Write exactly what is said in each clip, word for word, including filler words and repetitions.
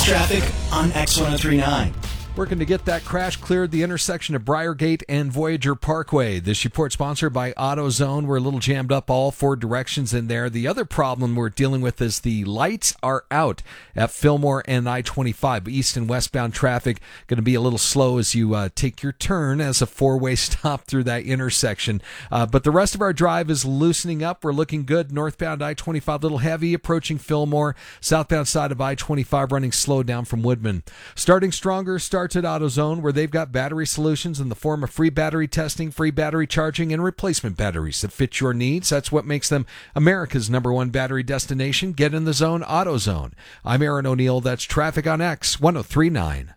Fast traffic on X ten thirty-nine. Working to get that crash cleared, the intersection of Briargate and Voyager Parkway. This report sponsored by AutoZone. We're a little jammed up all four directions in there. The other problem we're dealing with is the lights are out at Fillmore and I twenty-five. East and westbound traffic going to be a little slow as you uh, take your turn as a four-way stop through that intersection. Uh, but the rest of our drive is loosening up. We're looking good. Northbound I twenty-five, a little heavy approaching Fillmore. Southbound side of I twenty-five running slow down from Woodman. Starting stronger, starts at AutoZone, where they've got battery solutions in the form of free battery testing, free battery charging, and replacement batteries that fit your needs. That's what makes them America's number one battery destination. Get in the zone, AutoZone. I'm Aaron O'Neill. That's traffic on X ten thirty-nine.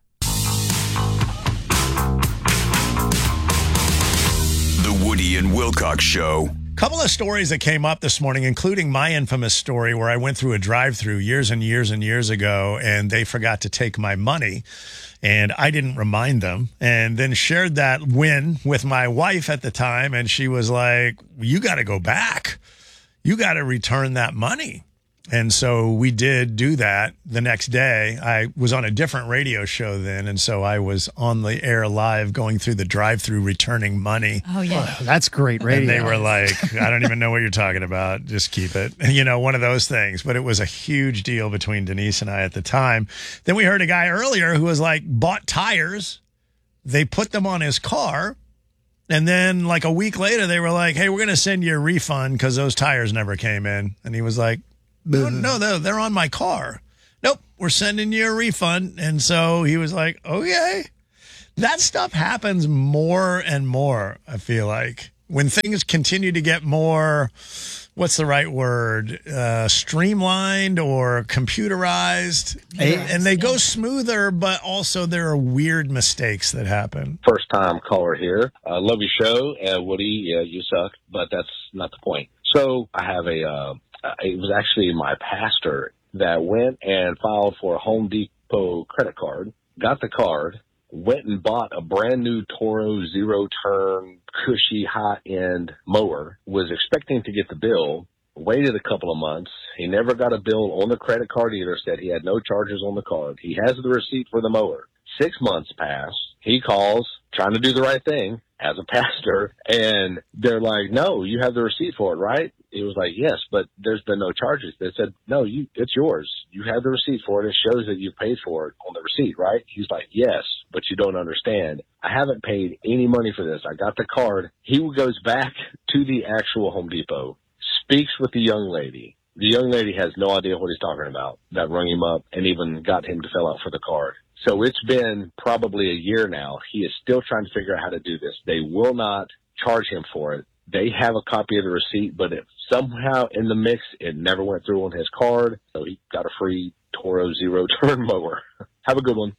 The Woody and Wilcox Show. Couple of stories that came up this morning, including my infamous story where I went through a drive-through years and years and years ago, and they forgot to take my money, and I didn't remind them, and then shared that win with my wife at the time, and she was like, you got to go back. You got to return that money. And so we did do that the next day. I was on a different radio show then, and so I was on the air live going through the drive-through returning money. Oh, yeah. Oh, that's great radio. And they were like, I don't even know what you're talking about. Just keep it. You know, one of those things. But it was a huge deal between Denise and I at the time. Then we heard a guy earlier who was like, bought tires. They put them on his car. And then like a week later, they were like, hey, we're going to send you a refund because those tires never came in. And he was like, No, no, they're, they're on my car. Nope, we're sending you a refund. And so he was like, okay. That stuff happens more and more, I feel like. When things continue to get more, what's the right word, uh, streamlined or computerized. Yes, and they go smoother, but also there are weird mistakes that happen. First time caller here. I uh, love your show. Uh, Woody, yeah, you suck, but that's not the point. So I have a... Uh, Uh, it was actually my pastor that went and filed for a Home Depot credit card, got the card, went and bought a brand new Toro zero-turn, cushy, high-end mower, was expecting to get the bill, waited a couple of months. He never got a bill on the credit card either, said he had no charges on the card. He has the receipt for the mower. Six months pass. He calls, trying to do the right thing as a pastor, and they're like, no, you have the receipt for it, right? He was like, yes, but there's been no charges. They said, no, you, it's yours. You have the receipt for it. It shows that you paid for it on the receipt, right? He's like, yes, but you don't understand. I haven't paid any money for this. I got the card. He goes back to the actual Home Depot, speaks with the young lady. The young lady has no idea what he's talking about. That rung him up and even got him to fill out for the card. So it's been probably a year now. He is still trying to figure out how to do this. They will not charge him for it. They have a copy of the receipt, but if somehow in the mix, it never went through on his card. So he got a free Toro zero-turn mower. Have a good one.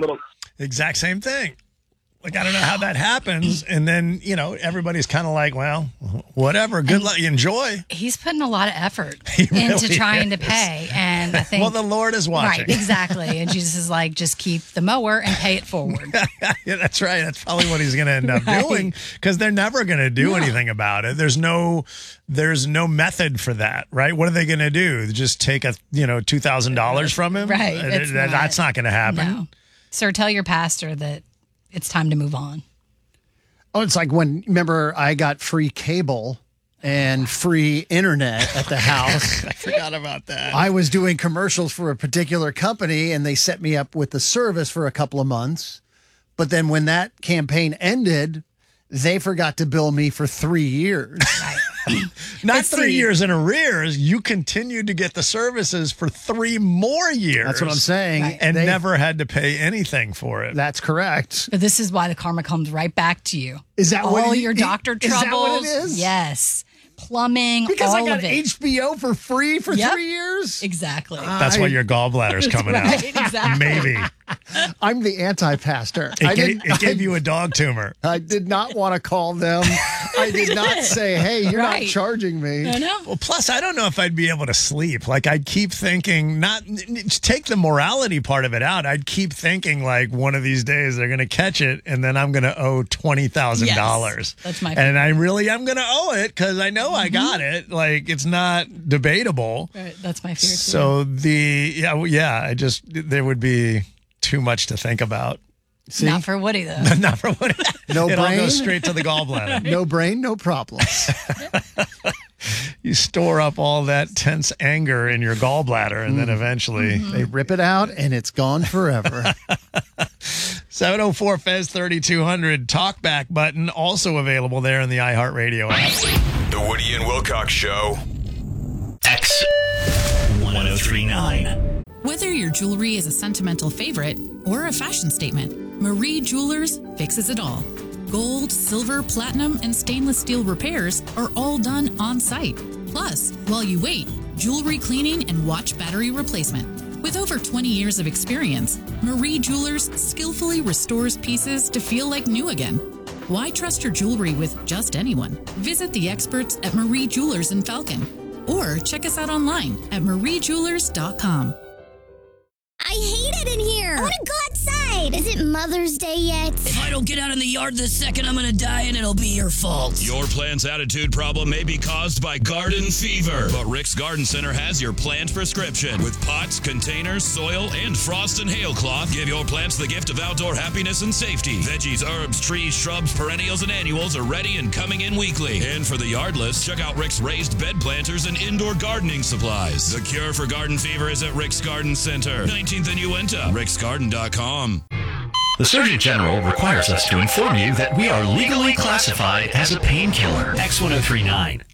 Exact same thing. Like, I don't know how that happens. And then, you know, everybody's kind of like, well, whatever. Good luck. Enjoy. He's putting a lot of effort really into trying is. to pay. And I think. Well, the Lord is watching. Right, exactly. And Jesus is like, just keep the mower and pay it forward. Yeah, that's right. That's probably what he's going to end up Right. doing because they're never going to do No. anything about it. There's no, there's no method for that, right? What are they going to do? Just take a, you know, two thousand dollars from him? Right. Uh, It's that- not- that's not going to happen. No. Sir, tell your pastor that it's time to move on. Oh, it's like when, remember, I got free cable and free internet at the house. I forgot about that. I was doing commercials for a particular company, and they set me up with the service for a couple of months. But then when that campaign ended, they forgot to bill me for three years. Not But three see- years in arrears. You continued to get the services for three more years. That's what I'm saying. Right. And They- never had to pay anything for it. That's correct. But this is why the karma comes right back to you. Is that all what it- your doctor is that troubles? what it is? Yes. Plumbing, Because all I got of it. H B O for free for Yep. three years? Exactly. That's why your gallbladder's coming right, out. exactly. Maybe. I'm the anti-pastor. It, I, gave, didn't, it gave you a dog tumor. I did not want to call them. I did not say, hey, you're Right. not charging me. I know. Well, plus, I don't know if I'd be able to sleep. Like, I'd keep thinking, not take the morality part of it out. I'd keep thinking, like, one of these days they're going to catch it, and then I'm going to owe twenty thousand dollars. Yes, that's my And I really am going to owe it because I know I got it. Like, it's not debatable. Right, that's my fear too. So, the, yeah, well, yeah, I just, there would be too much to think about. See? Not for Woody though. Not for what No it all brain? goes straight to the gallbladder. No brain, no problems. You store up all that tense anger in your gallbladder, and then eventually They rip it out, and it's gone forever. seven oh four F E Z thirty-two hundred talkback button also available there in the iHeartRadio app. The Woody and Wilcox Show. X one oh three nine. Whether your jewelry is a sentimental favorite or a fashion statement, Marie Jewelers fixes it all. Gold, silver, platinum, and stainless steel repairs are all done on site. Plus, while you wait, jewelry cleaning and watch battery replacement. With over twenty years of experience, Marie Jewelers skillfully restores pieces to feel like new again. Why trust your jewelry with just anyone? Visit the experts at Marie Jewelers in Falcon or check us out online at marie jewelers dot com. I hate it in here. I want to go outside. Is it Mother's Day yet? If I don't get out in the yard this second, I'm going to die and it'll be your fault. Your plant's attitude problem may be caused by garden fever, but Rick's Garden Center has your plant prescription. With pots, containers, soil, and frost and hail cloth, give your plants the gift of outdoor happiness and safety. Veggies, herbs, trees, shrubs, perennials, and annuals are ready and coming in weekly. And for the yardless, check out Rick's raised bed planters and indoor gardening supplies. The cure for garden fever is at Rick's Garden Center, nineteenth and Uinta, ricks garden dot com. The Surgeon General requires us to inform you that we are legally classified as a painkiller. X one oh three nine.